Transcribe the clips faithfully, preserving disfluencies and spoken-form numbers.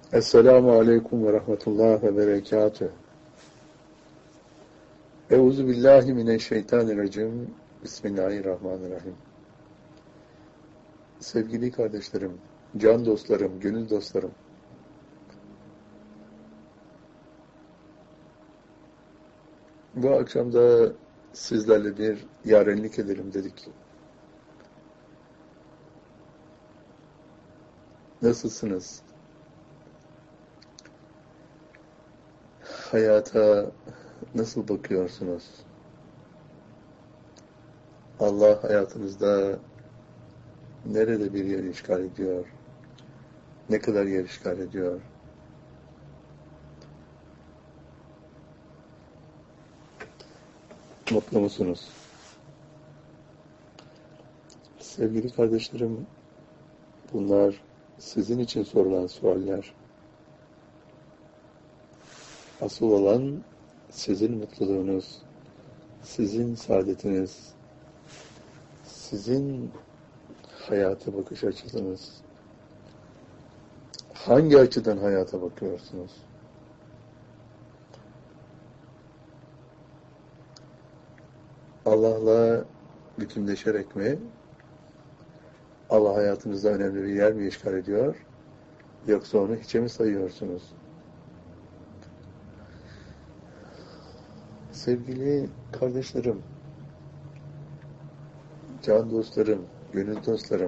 Esselamu Aleyküm ve Rahmetullah ve Berekatüh. Euzu billahi mineşşeytanirracim. Bismillahirrahmanirrahim. Sevgili kardeşlerim, can dostlarım, gönül dostlarım. Bu akşam da sizlerle bir yarenlik edelim dedik. Nasılsınız? Hayata nasıl bakıyorsunuz? Allah hayatınızda nerede bir yer işgal ediyor? Ne kadar yer işgal ediyor? Mutlu musunuz? Sevgili kardeşlerim, bunlar sizin için sorulan sualler. Asıl olan sizin mutluluğunuz, sizin saadetiniz, sizin hayata bakış açınız. Hangi açıdan hayata bakıyorsunuz? Allah'la bütünleşerek mi? Allah hayatınızda önemli bir yer mi işgal ediyor? Yoksa onu hiçe mi sayıyorsunuz? Sevgili kardeşlerim, can dostlarım, gönül dostlarım,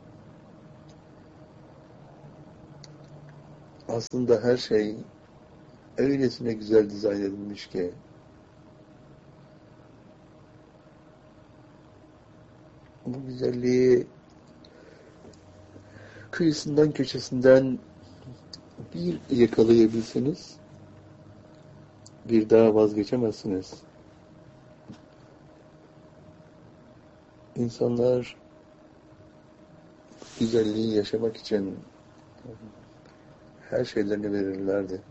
aslında her şey öylesine güzel dizayn edilmiş ki bu güzelliği kıyısından köşesinden bir yakalayabilseniz bir daha vazgeçemezsiniz. İnsanlar güzelliği yaşamak için her şeylerini verirlerdi.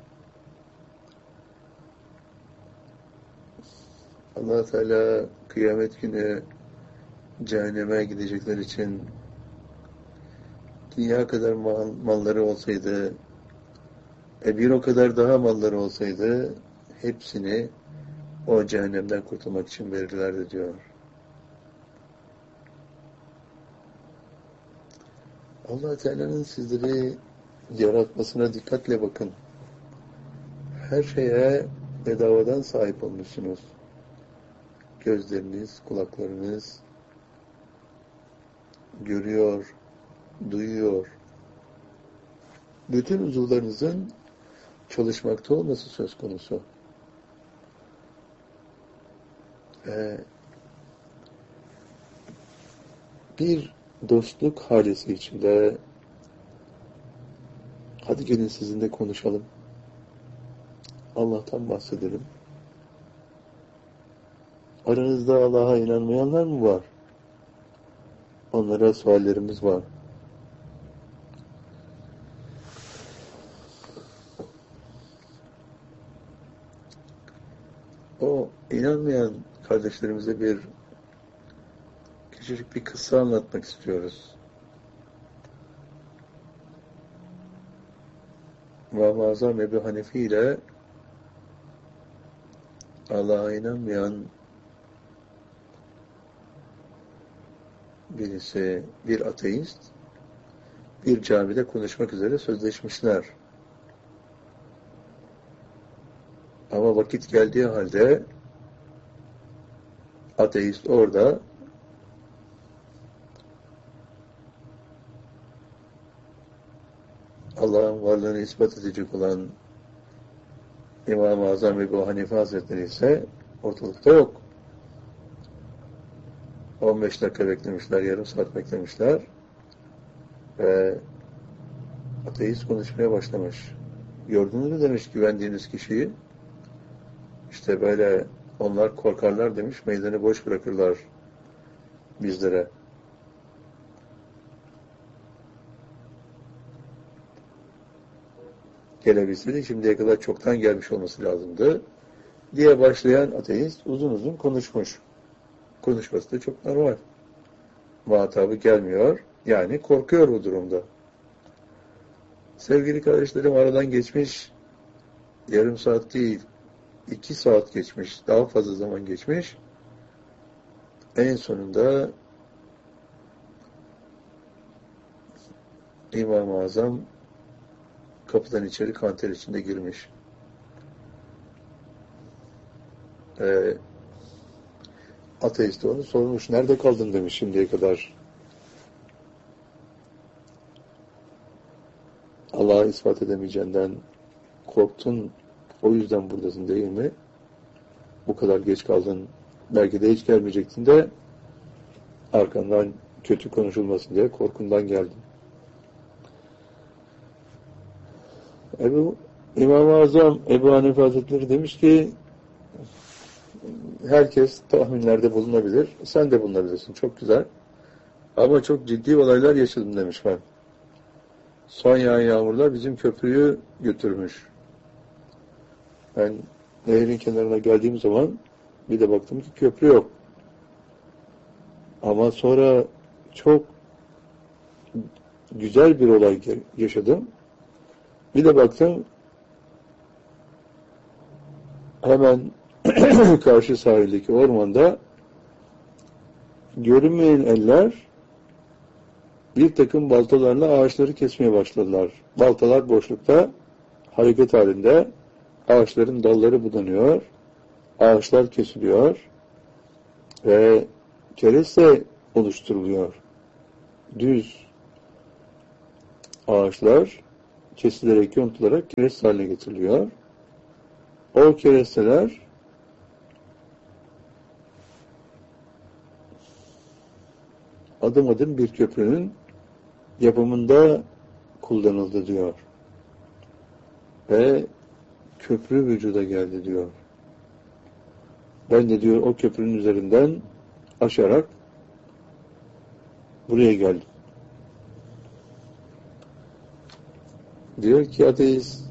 Allah Teala kıyamet günü cehenneme gidecekler için dünya kadar mal, malları olsaydı, e bir o kadar daha malları olsaydı, hepsini o cehennemden kurtulmak için verirlerdi diyor. Allah Teala'nın sizleri yaratmasına dikkatle bakın. Her şeye bedavadan sahip olmuşsunuz. Gözleriniz, kulaklarınız görüyor, duyuyor. Bütün uzuvlarınızın çalışmakta olması söz konusu. Ee, bir dostluk halisi içinde hadi gelin sizinle konuşalım. Allah'tan bahsedelim. Aranızda Allah'a inanmayanlar mı var? Onlara suallerimiz var. O inanmayan kardeşlerimize bir küçücük bir kıssa anlatmak istiyoruz. İmam-ı Azam Ebu Hanife ile Allah'a inanmayan birisi, bir ateist, bir camide konuşmak üzere sözleşmişler. Ama vakit geldiği halde ateist orada Allah'ın varlığını ispat edecek olan İmam-ı Azam Ebu Hanife Hazretleri ise ortalıkta yok. on beş dakika beklemişler, yarım saat beklemişler ve ateist konuşmaya başlamış. Gördünüz mü demiş güvendiğiniz kişiyi? İşte böyle onlar korkarlar demiş, meydanı boş bırakırlar bizlere. Gelebilseydi şimdiye kadar çoktan gelmiş olması lazımdı diye başlayan ateist uzun uzun konuşmuş. Konuşması da çok normal. Muhatabı gelmiyor, yani korkuyor bu durumda. Sevgili kardeşlerim, aradan geçmiş yarım saat değil, iki saat geçmiş, daha fazla zaman geçmiş. En sonunda İmam-ı Azam kapıdan içeri kanter içinde girmiş. Ee, ateist onu sormuş. Nerede kaldın demiş şimdiye kadar. Allah'ı ispat edemeyeceğinden korktun. O yüzden buradasın değil mi? Bu kadar geç kaldın. Belki de hiç gelmeyecektin de arkandan kötü konuşulmasın diye korkundan geldin. Ebu, İmam-ı Azam Ebu Hanife Hazretleri demiş ki herkes tahminlerde bulunabilir. Sen de bulunabilirsin. Çok güzel. Ama çok ciddi olaylar yaşadım demiş ben. Son yağan yağmurlar bizim köprüyü götürmüş. Ben nehrin kenarına geldiğim zaman bir de baktım ki köprü yok. Ama sonra çok güzel bir olay yaşadım. Bir de baktım hemen karşı sahildeki ormanda görünmeyen eller bir takım baltalarla ağaçları kesmeye başladılar. Baltalar boşlukta hareket halinde, ağaçların dalları budanıyor, ağaçlar kesiliyor ve kereste oluşturuluyor. Düz ağaçlar kesilerek, yontularak kereste haline getiriliyor. O keresteler adım adım bir köprünün yapımında kullanıldı diyor. Ve köprü vücuda geldi diyor. Ben de diyor o köprünün üzerinden aşarak buraya geldim. Diyor ki ateist,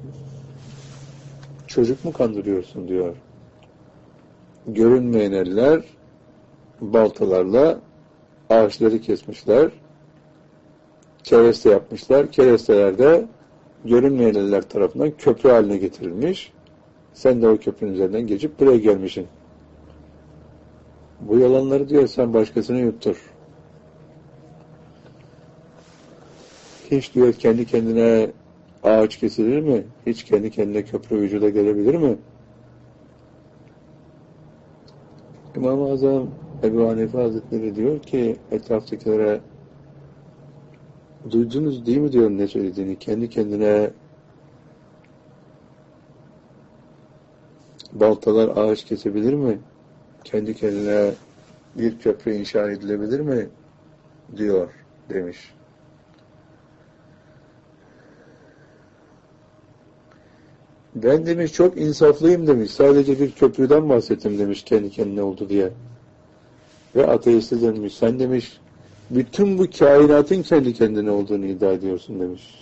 çocuk mu kandırıyorsun diyor. Görünmeyen eller baltalarla ağaçları kesmişler, kereste yapmışlar. Kerestelerde görünmeyen eller tarafından köprü haline getirilmiş. Sen de o köprünün üzerinden geçip buraya gelmişsin. Bu yalanları diyor sen başkasına yuttur. Hiç diyor kendi kendine ağaç kesilir mi? Hiç kendi kendine köprü vücuda gelebilir mi? İmam-ı Azam Ebu Hanife Hazretleri diyor ki etraftakilere duydunuz değil mi diyor ne söylediğini. Kendi kendine baltalar ağaç kesebilir mi? Kendi kendine bir köprü inşa edilebilir mi? Diyor demiş. Ben demiş çok insaflıyım demiş. Sadece bir köprüden bahsettim demiş kendi kendine oldu diye. Ve ateiste demiş. Sen demiş bütün bu kainatın kendi kendine olduğunu iddia ediyorsun demiş.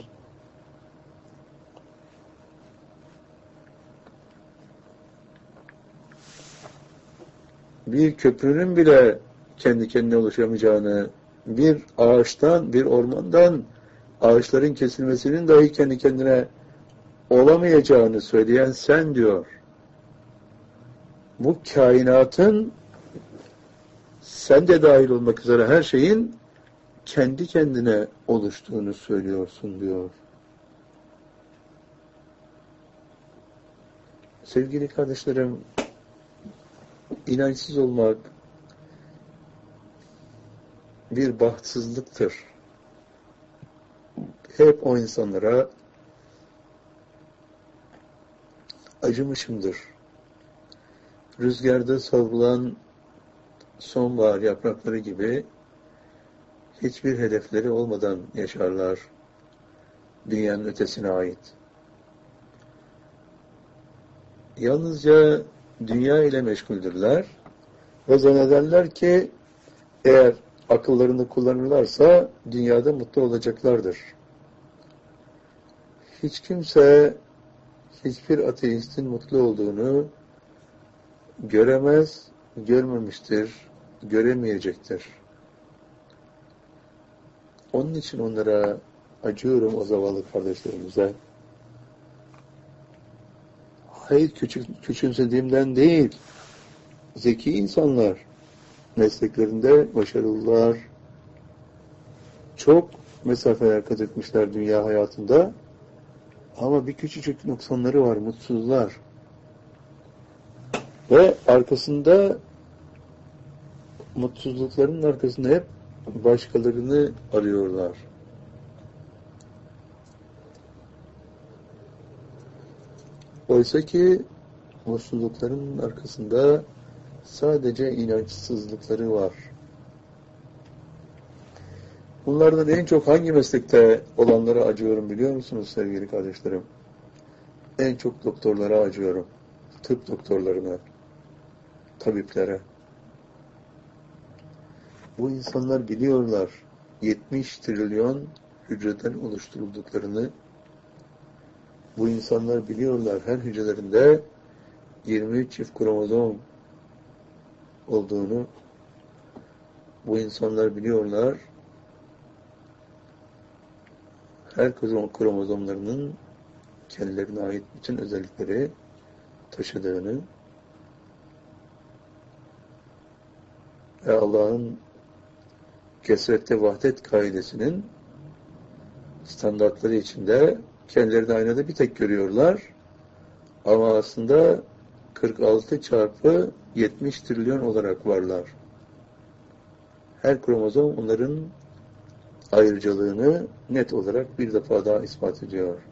Bir köprünün bile kendi kendine oluşamayacağını, bir ağaçtan, bir ormandan ağaçların kesilmesinin dahi kendi kendine olamayacağını söyleyen sen diyor. Bu kainatın sen de dahil olmak üzere her şeyin kendi kendine oluştuğunu söylüyorsun diyor. Sevgili kardeşlerim, inançsız olmak bir bahtsızlıktır. Hep o insanlara acımışımdır. Rüzgarda savrulan sonbahar yaprakları gibi hiçbir hedefleri olmadan yaşarlar. Dünyanın ötesine ait. Yalnızca dünya ile meşguldürler ve zannederler ki eğer akıllarını kullanırlarsa dünyada mutlu olacaklardır. Hiç kimse hiçbir ateistin mutlu olduğunu göremez, görmemiştir, göremeyecektir. Onun için onlara acıyorum o zavallı kardeşlerimize. Hayır, küçük, küçümsediğimden değil. Zeki insanlar, mesleklerinde başarılılar, çok mesafeler kat etmişler dünya hayatında, ama bir küçücük noksanları var, mutsuzlar. Ve arkasında, mutsuzlukların arkasında hep başkalarını arıyorlar. Oysa ki mutsuzlukların arkasında sadece inançsızlıkları var. Bunlardan en çok hangi meslekte olanlara acıyorum biliyor musunuz sevgili kardeşlerim? En çok doktorlara acıyorum. Tıp doktorlarına, tabiplere. Bu insanlar biliyorlar yetmiş trilyon hücreden oluşturulduklarını. Bu insanlar biliyorlar her hücrelerinde yirmi üç çift kromozom olduğunu. Bu insanlar biliyorlar her kromozomlarının kendilerine ait bütün özellikleri taşıdığını ve Allah'ın kesrette vahdet kaidesinin standartları içinde kendilerini aynada bir tek görüyorlar. Ama aslında kırk altı çarpı yetmiş trilyon olarak varlar. Her kromozom onların ayrıcalığını net olarak bir defa daha ispat ediyor.